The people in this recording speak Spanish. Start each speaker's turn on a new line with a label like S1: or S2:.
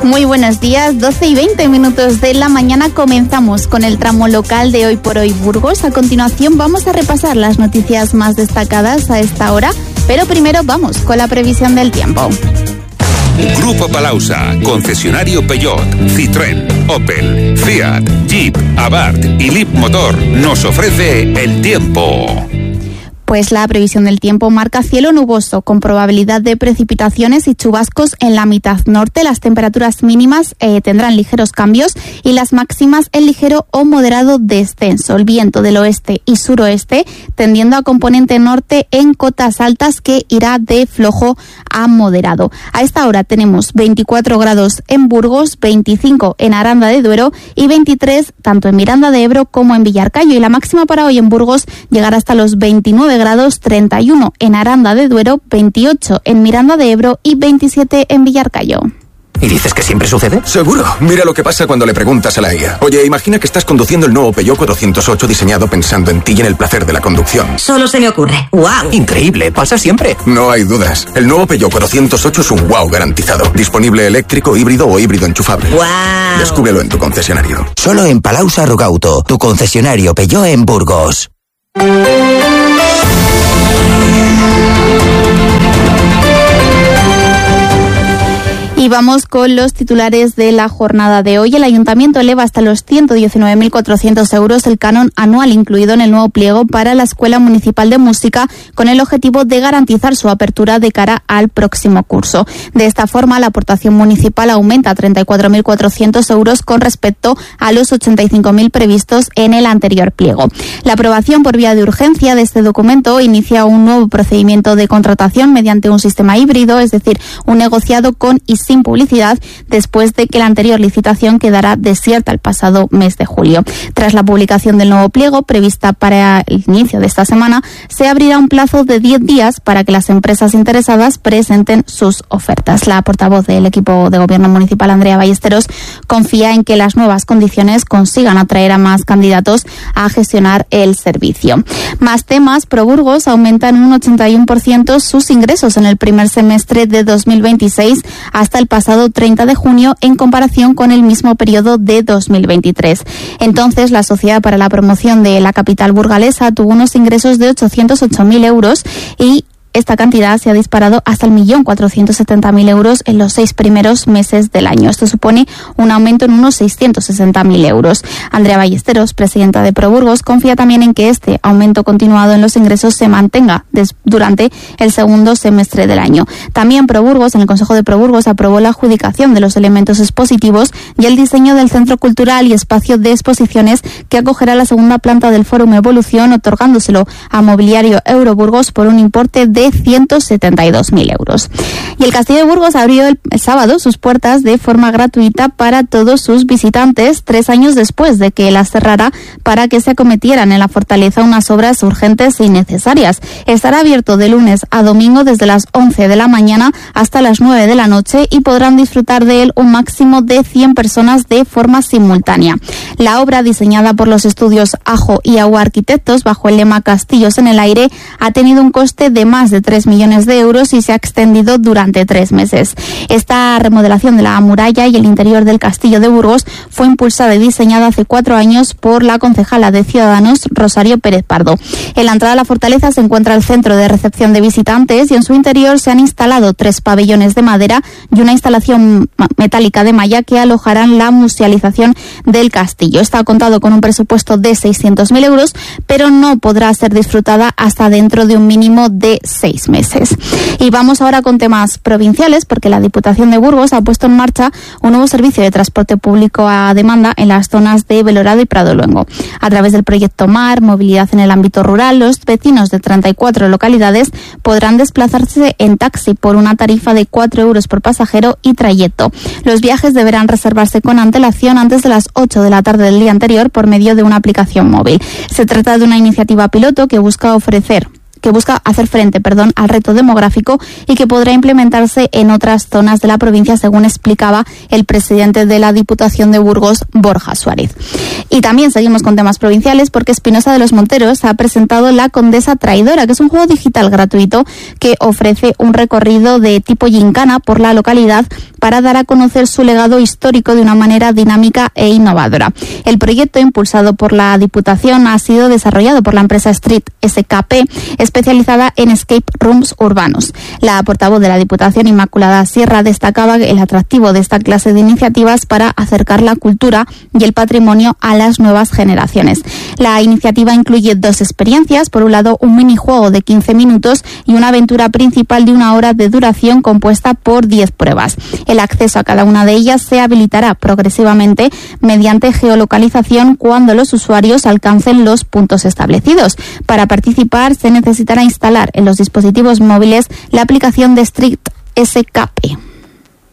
S1: Muy buenos días, 12 y 20 minutos de la mañana comenzamos con el tramo local de Hoy por Hoy Burgos. A continuación vamos a repasar las noticias más destacadas a esta hora, pero primero vamos con la previsión del tiempo.
S2: Grupo Palausa, concesionario Peugeot, Citroën, Opel, Fiat, Jeep, Abarth y Leapmotor nos ofrece el tiempo.
S1: Pues la previsión del tiempo marca cielo nuboso con probabilidad de precipitaciones y chubascos en la mitad norte. Las temperaturas mínimas tendrán ligeros cambios y las máximas en ligero o moderado descenso. El viento del oeste y suroeste tendiendo a componente norte en cotas altas que irá de flojo a moderado. A esta hora tenemos 24 grados en Burgos, 25 en Aranda de Duero y 23 tanto en Miranda de Ebro como en Villarcayo. Y la máxima para hoy en Burgos llegará hasta los 29 grados, 31 en Aranda de Duero, 28 en Miranda de Ebro y 27 en Villarcayo.
S3: ¿Y dices que siempre sucede?
S4: Seguro. Mira lo que pasa cuando le preguntas a la IA. Oye, imagina que estás conduciendo el nuevo Peugeot 408 diseñado pensando en ti y en el placer de la conducción.
S5: Solo se me ocurre. ¡Wow!
S3: Increíble, pasa siempre.
S4: No hay dudas. El nuevo Peugeot 408 es un wow garantizado. Disponible eléctrico, híbrido o híbrido enchufable.
S5: ¡Wow!
S4: Descúbrelo en tu concesionario.
S3: Solo en Palausa Rogauto, tu concesionario Peugeot en Burgos.
S1: Y vamos con los titulares de la jornada de hoy. El Ayuntamiento eleva hasta los 119.400 euros el canon anual incluido en el nuevo pliego para la Escuela Municipal de Música con el objetivo de garantizar su apertura de cara al próximo curso. De esta forma, la aportación municipal aumenta a 34.400 euros con respecto a los 85.000 previstos en el anterior pliego. La aprobación por vía de urgencia de este documento inicia un nuevo procedimiento de contratación mediante un sistema híbrido, es decir, un negociado con y sin publicidad, después de que la anterior licitación quedara desierta el pasado mes de julio. Tras la publicación del nuevo pliego, prevista para el inicio de esta semana, se abrirá un plazo de 10 días para que las empresas interesadas presenten sus ofertas. La portavoz del equipo de gobierno municipal, Andrea Ballesteros, confía en que las nuevas condiciones consigan atraer a más candidatos a gestionar el servicio. Más temas, Proburgos aumenta en un 81% sus ingresos en el primer semestre de 2026 hasta el pasado 30 de junio en comparación con el mismo periodo de 2023. Entonces, la Sociedad para la Promoción de la Capital Burgalesa tuvo unos ingresos de 808.000 euros y esta cantidad se ha disparado hasta el 1.470.000 euros en los 6 primeros meses del año. Esto supone un aumento en unos 660.000 euros. Andrea Ballesteros, presidenta de Proburgos, confía también en que este aumento continuado en los ingresos se mantenga durante el segundo semestre del año. También Proburgos, en el Consejo de Proburgos, aprobó la adjudicación de los elementos expositivos y el diseño del Centro Cultural y Espacio de Exposiciones que acogerá la segunda planta del Fórum Evolución, otorgándoselo a Mobiliario Euroburgos por un importe de 172.000 euros. Y el Castillo de Burgos abrió el sábado sus puertas de forma gratuita para todos sus visitantes, 3 años después de que las cerrara para que se acometieran en la fortaleza unas obras urgentes y necesarias. Estará abierto de lunes a domingo desde las 11 de la mañana hasta las 9 de la noche y podrán disfrutar de él un máximo de 100 personas de forma simultánea. La obra, diseñada por los estudios Ajo y Agua Arquitectos bajo el lema Castillos en el Aire, ha tenido un coste de más de 3 millones de euros y se ha extendido durante 3 meses. Esta remodelación de la muralla y el interior del Castillo de Burgos fue impulsada y diseñada hace 4 años por la concejala de Ciudadanos, Rosario Pérez Pardo. En la entrada a la fortaleza se encuentra el centro de recepción de visitantes y en su interior se han instalado 3 pabellones de madera y una instalación metálica de malla que alojarán la musealización del castillo. Está contado con un presupuesto de 600.000 euros, pero no podrá ser disfrutada hasta dentro de un mínimo de 6 meses. Y vamos ahora con temas provinciales, porque la Diputación de Burgos ha puesto en marcha un nuevo servicio de transporte público a demanda en las zonas de Belorado y Prado Luengo. A través del proyecto MAR, Movilidad en el ámbito rural, los vecinos de 34 localidades podrán desplazarse en taxi por una tarifa de 4 euros por pasajero y trayecto. Los viajes deberán reservarse con antelación antes de las 8 de la tarde del día anterior por medio de una aplicación móvil. Se trata de una iniciativa piloto que busca ofrecer busca hacer frente al reto demográfico y que podrá implementarse en otras zonas de la provincia, según explicaba el presidente de la Diputación de Burgos, Borja Suárez. Y también seguimos con temas provinciales porque Espinosa de los Monteros ha presentado La Condesa Traidora, que es un juego digital gratuito que ofrece un recorrido de tipo gincana por la localidad para dar a conocer su legado histórico de una manera dinámica e innovadora. El proyecto, impulsado por la Diputación, ha sido desarrollado por la empresa Street SKP, especializada en escape rooms urbanos. La portavoz de la Diputación, Inmaculada Sierra, destacaba el atractivo de esta clase de iniciativas para acercar la cultura y el patrimonio a las nuevas generaciones. La iniciativa incluye 2 experiencias, por un lado un minijuego de 15 minutos y una aventura principal de 1 hora de duración compuesta por 10 pruebas. El acceso a cada una de ellas se habilitará progresivamente mediante geolocalización cuando los usuarios alcancen los puntos establecidos. Para participar se necesitará instalar en los dispositivos móviles la aplicación de Street SKP.